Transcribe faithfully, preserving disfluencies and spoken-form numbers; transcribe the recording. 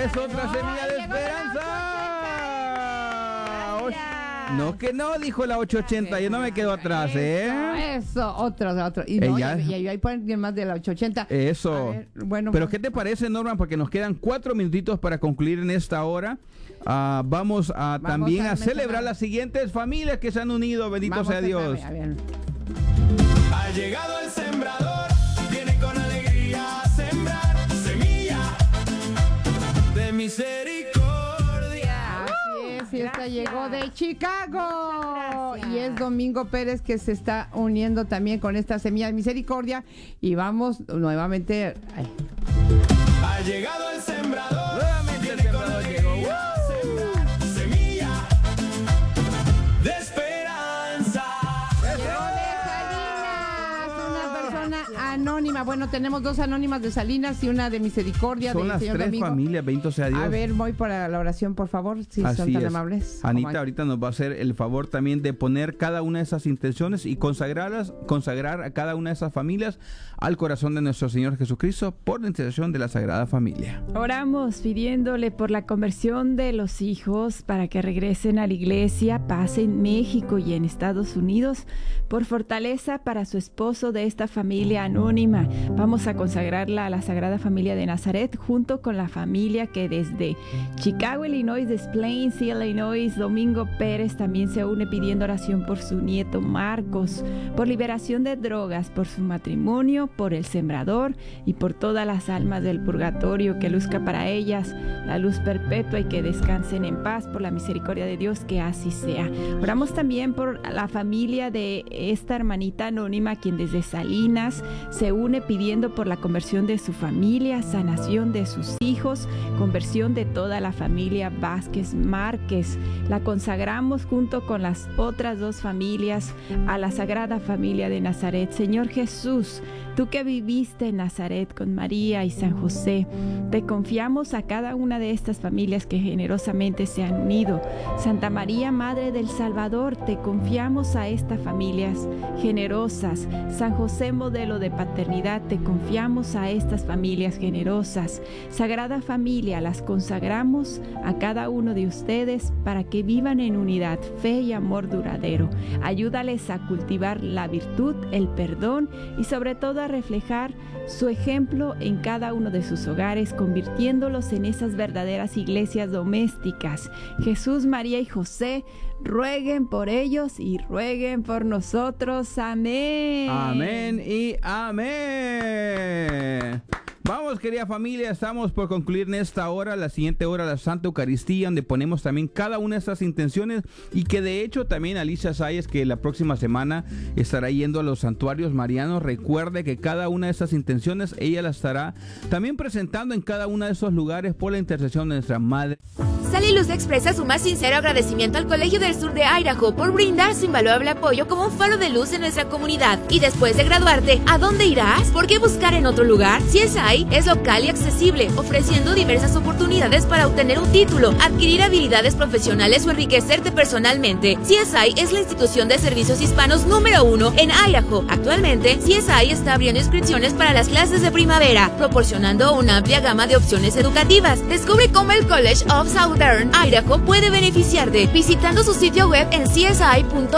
Es otra semilla de esperanza. No, que no, dijo la ocho ochenta. Yo no me quedo atrás, ¿eh? Eso, otro, otro. Y no, Ella- y, y hay alguien más de la ocho ochenta. Eso. A ver, bueno, Pero pues- ¿qué te parece, Norma? Porque nos quedan cuatro minutitos para concluir en esta hora. Ah, vamos a Vamos también a a celebrar mencionar. las siguientes familias que se han unido. Bendito Vamos sea a- Dios. a ver, a ver. Ha llegado el sembrador, viene con alegría a sembrar semilla de misericordia. Así es, y esta Gracias. llegó de Chicago. Muchas gracias. Y es Domingo Pérez que se está uniendo también con esta semilla de misericordia. Y vamos nuevamente. Ay, Ha llegado el sembrador, Nuevamente el viene con sembrador alegría llegó. a sembrar semilla de esperanza. llegó de Salinas, una persona anónima. Bueno, tenemos dos anónimas de Salinas y una de misericordia Son del las señor tres Domingo. familias, bendito sea Dios. A ver, voy para la oración, por favor, si son Así tan es. amables. Anita Como- ahorita nos va a hacer el favor también de poner cada una de esas intenciones y consagrarlas, consagrar a cada una de esas familias al corazón de nuestro Señor Jesucristo por la intercesión de la Sagrada Familia. Oramos pidiéndole por la conversión de los hijos para que regresen a la iglesia, paz en México y en Estados Unidos, por fortaleza para su esposo de esta familia anónima. Vamos a consagrarla a la Sagrada Familia de Nazaret junto con la familia que desde Chicago, Illinois, Des Plaines, Illinois, Domingo Pérez también se une pidiendo oración por su nieto Marcos, por liberación de drogas, por su matrimonio, por el sembrador y por todas las almas del purgatorio, que luzca para ellas la luz perpetua y que descansen en paz por la misericordia de Dios, que así sea. Oramos también por la familia de esta hermanita anónima, quien desde Salinas se une pidiendo por la conversión de su familia, sanación de sus hijos, conversión de toda la familia Vázquez Márquez. La consagramos junto con las otras dos familias a la Sagrada Familia de Nazaret. Señor Jesús, tú que viviste en Nazaret con María y San José, te confiamos a cada una de estas familias que generosamente se han unido. Santa María, Madre del Salvador, te confiamos a estas familias generosas. San José, modelo de paternidad, te confiamos a estas familias generosas. Sagrada Familia, las consagramos a cada uno de ustedes para que vivan en unidad, fe y amor duradero. Ayúdales a cultivar la virtud, el perdón y sobre todo a reflejar su ejemplo en cada uno de sus hogares, convirtiéndolos en esas verdaderas iglesias domésticas. Jesús, María y José, rueguen por ellos y rueguen por nosotros. Amén. Amén y amén. Vamos, querida familia, estamos por concluir en esta hora, la siguiente hora, la Santa Eucaristía, donde ponemos también cada una de estas intenciones y que de hecho también Alicia Sáez, que la próxima semana estará yendo a los santuarios marianos, recuerde que cada una de estas intenciones ella la estará también presentando en cada uno de esos lugares por la intercesión de nuestra Madre. Sal y Luz expresa su más sincero agradecimiento al Colegio del Sur de Idaho por brindar su invaluable apoyo como un faro de luz en nuestra comunidad. Y después de graduarte, ¿a dónde irás? ¿Por qué buscar en otro lugar? C S I es local y accesible, ofreciendo diversas oportunidades para obtener un título, adquirir habilidades profesionales o enriquecerte personalmente. C S I es la institución de servicios hispanos número uno en Idaho. Actualmente, C S I está abriendo inscripciones para las clases de primavera, proporcionando una amplia gama de opciones educativas. Descubre cómo el College of Southern Idaho puede beneficiarte visitando su sitio web en c s i punto